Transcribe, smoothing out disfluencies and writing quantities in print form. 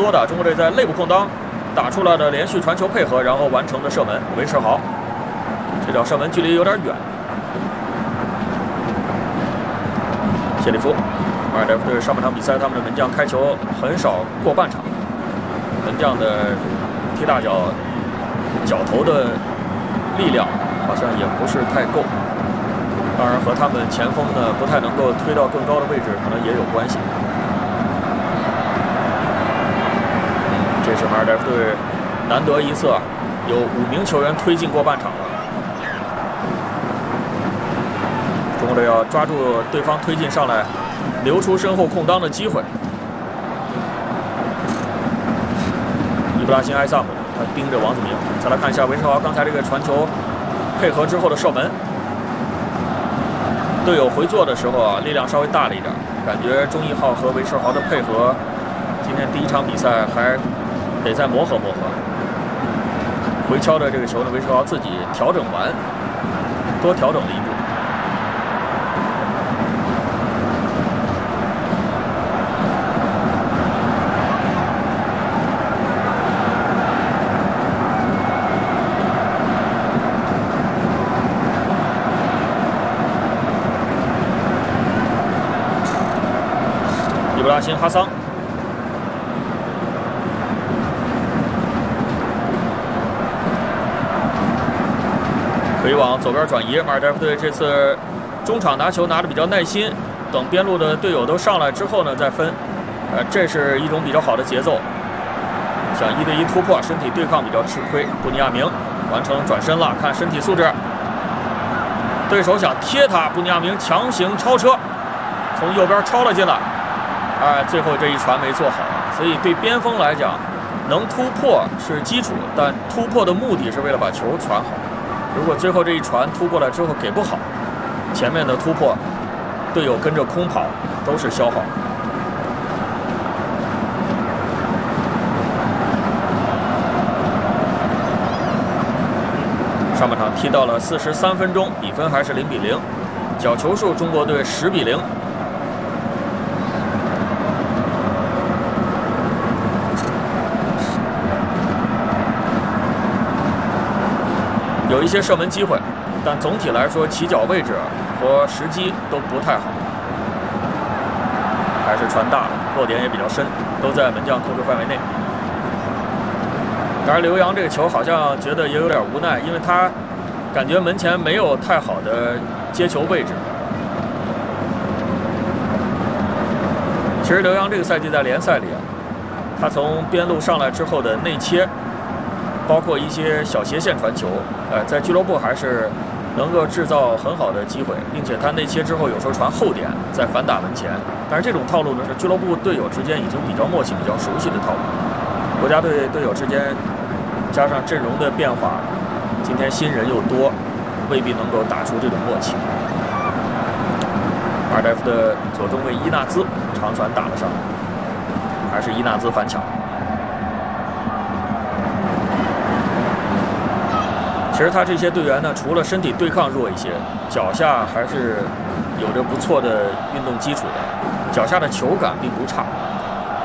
多的，中国队在内部空当打出了的连续传球配合，然后完成的射门，维持好。这脚射门距离有点远。谢里夫，马尔代夫队上半场比赛他们的门将开球很少过半场，门将的踢大脚脚头的力量好像也不是太够。当然和他们前锋呢不太能够推到更高的位置，可能也有关系。这是马尔代夫队难得一次有5名球员推进过半场了。中国队要抓住对方推进上来，留出身后空当的机会。伊布拉辛·埃萨姆他盯着王子明。再来看一下韦世豪刚才这个传球配合之后的射门。队友回做的时候力量稍微大了一点，感觉钟义浩和韦世豪的配合，今天第1场比赛还得再磨合磨合。回敲的这个球呢，韦世豪自己调整完，多调整了一步。伊布拉辛·哈桑。可以往左边转移。马尔代夫队这次中场拿球拿得比较耐心，等边路的队友都上来之后呢再分。这是一种比较好的节奏。想1对1突破，身体对抗比较吃亏。布尼亚明完成转身了，看身体素质。对手想贴他，布尼亚明强行超车，从右边超了进来。最后这一传没做好，所以对边锋来讲，能突破是基础，但突破的目的是为了把球传好。如果最后这一传突过来之后给不好，前面的突破队友跟着空跑都是消耗。上半场踢到了43分钟，比分还是0比0，角球数中国队10比0。有一些射门机会，但总体来说起脚位置和时机都不太好，还是传大了，落点也比较深，都在门将控制范围内。当然，刘洋这个球好像觉得也有点无奈，因为他感觉门前没有太好的接球位置。其实刘洋这个赛季在联赛里他从边路上来之后的内切，包括一些小斜线传球，在俱乐部还是能够制造很好的机会，并且他内切之后有时候传后点，再反打门前。但是这种套路呢是俱乐部队友之间已经比较默契、比较熟悉的套路。国家队队友之间加上阵容的变化，今天新人又多，未必能够打出这种默契。马尔代夫的左中卫伊纳兹长传打了上来，还是伊纳兹反抢。其实他这些队员呢，除了身体对抗弱一些，脚下还是有着不错的运动基础的，脚下的球感并不差。